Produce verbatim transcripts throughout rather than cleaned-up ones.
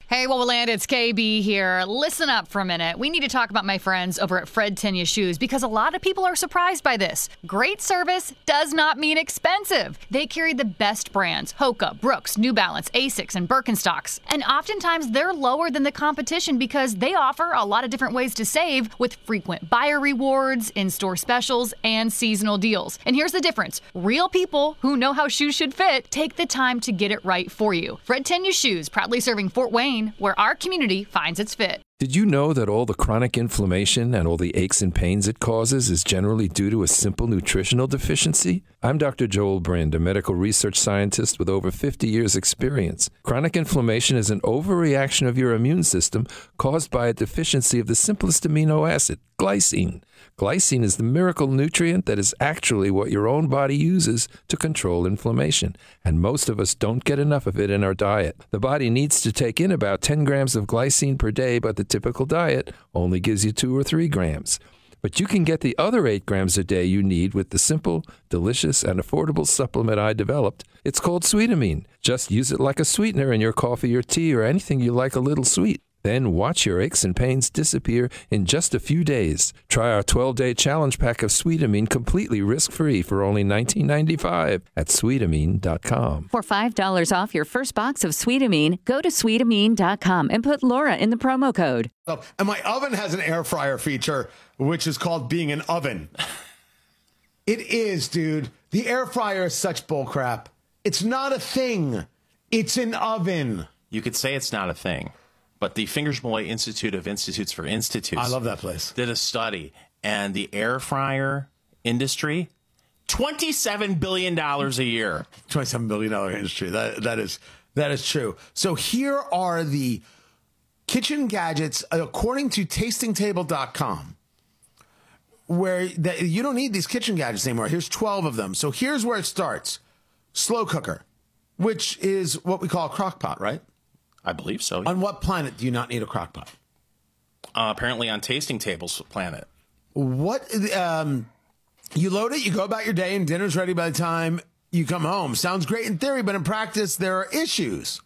Hey, Wowoland, it's K B here. Listen up for a minute. We need to talk about my friends over at Fred Tenya Shoes because a lot of people are surprised by this. Great service does not mean expensive. They carry the best brands, Hoka, Brooks, New Balance, Asics, and Birkenstocks. And oftentimes they're lower than the competition because they offer a lot of different ways to save with frequent buyer rewards, in-store specials, and seasonal deals. And here's the difference. Real people who know how shoes should fit take the time to get it right for you. Fred Tenya Shoes, proudly serving Fort Wayne, where our community finds its fit. Did you know that all the chronic inflammation and all the aches and pains it causes is generally due to a simple nutritional deficiency? I'm Doctor Joel Brind, a medical research scientist with over fifty years experience. Chronic inflammation is an overreaction of your immune system caused by a deficiency of the simplest amino acid, glycine. Glycine is the miracle nutrient that is actually what your own body uses to control inflammation, and most of us don't get enough of it in our diet. The body needs to take in about ten grams of glycine per day, but the typical diet only gives you two or three grams. But you can get the other eight grams a day you need with the simple, delicious, and affordable supplement I developed. It's called Sweetamine. Just use it like a sweetener in your coffee or tea or anything you like a little sweet. Then watch your aches and pains disappear in just a few days. Try our twelve-day challenge pack of Sweetamine completely risk-free for only nineteen ninety-five at sweetamine dot com. For five dollars off your first box of Sweetamine, go to sweetamine dot com and put Laura in the promo code. Oh, and my oven has an air fryer feature, which is called being an oven. It is, dude. The air fryer is such bullcrap. It's not a thing. It's an oven. You could say it's not a thing. But the Fingers Malloy Institute of Institutes for Institutes. I love that place. Did a study, and the air fryer industry, twenty-seven billion dollars a year. twenty-seven billion dollars industry. That that is that is true. So here are the kitchen gadgets according to tasting table dot com, where that you don't need these kitchen gadgets anymore. Here's twelve of them. So here's where it starts. Slow cooker, which is what we call a crock pot, right? I believe so. On what planet do you not need a crock pot? Uh, apparently on Tasting Table's planet. What? Um, you load it, you go about your day, and dinner's ready by the time you come home. Sounds great in theory, but in practice, there are issues.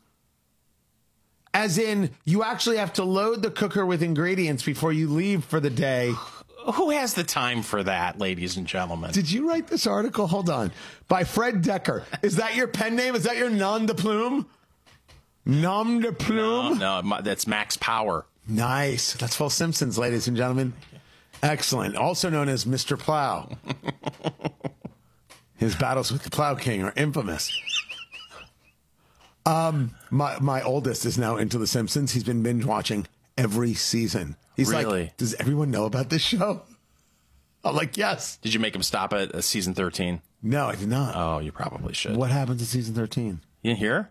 As in, you actually have to load the cooker with ingredients before you leave for the day. Who has the time for that, ladies and gentlemen? Did you write this article? Hold on. By Fred Decker. Is that your pen name? Is that your nom de plume? Nom de plume? No, no, that's Max Power. Nice. That's Phil Simpsons, ladies and gentlemen. Excellent. Also known as Mister Plow. His battles with the Plow King are infamous. Um, my my oldest is now into The Simpsons. He's been binge watching every season. He's Really? like, does everyone know about this show? I'm like, yes. Did you make him stop at uh, season thirteen? No, I did not. Oh, you probably should. What happens in season thirteen? You didn't hear?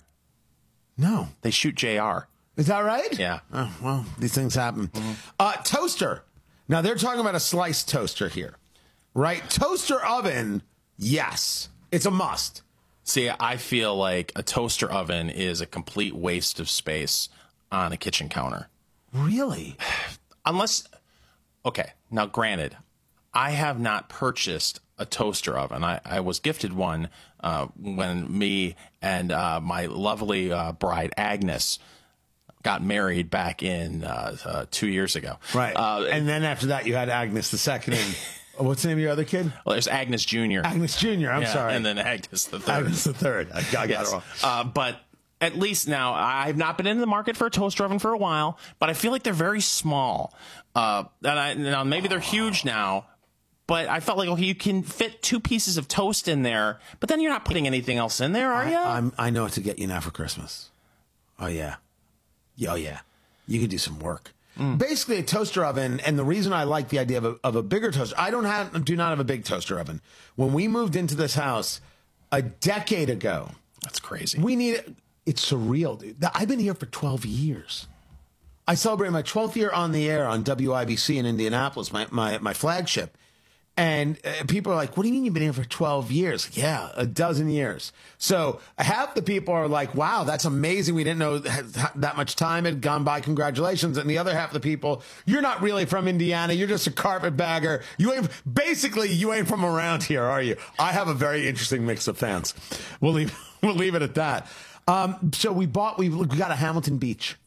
No. They shoot J R. Is that right? Yeah. Oh, well, these things happen. Mm-hmm. Uh, toaster. Now, they're talking about a sliced toaster here, right? Toaster oven, yes. It's a must. See, I feel like a toaster oven is a complete waste of space on a kitchen counter. Really? Unless, okay, now granted, I have not purchased a toaster oven. I, I was gifted one uh, when me and uh, my lovely uh, bride, Agnes, got married back in uh, uh, two years ago. Right. Uh, and then after that, you had Agnes the second. And what's the name of your other kid? Well, there's Agnes Junior Agnes Junior I'm yeah, sorry. And then Agnes the third. Agnes the third. I got, I got yes. it wrong. Uh, but at least now, I've not been in the market for a toaster oven for a while, but I feel like they're very small. Uh, and I, now maybe they're huge now, but I felt like, okay, you can fit two pieces of toast in there, but then you're not putting anything else in there, are you? I, I'm, I know what to get you now for Christmas. Oh, yeah. Oh, yeah. You could do some work. Mm. Basically, a toaster oven, and the reason I like the idea of a, of a bigger toaster, I don't have, do not have a big toaster oven. When we moved into this house a decade ago, that's crazy. We need, it's surreal, dude. I've been here for twelve years. I celebrated my twelfth year on the air on W I B C in Indianapolis, my, my, my flagship. And uh, people are like, what do you mean you've been here for twelve years? Yeah, a dozen years. So half the people are like, wow, that's amazing. We didn't know that, that much time had gone by. Congratulations. And the other half of the people, you're not really from Indiana. You're just a carpetbagger. You ain't, basically, you ain't from around here, are you? I have a very interesting mix of fans. We'll leave, we'll leave it at that. Um, so we bought, we, we got a Hamilton Beach.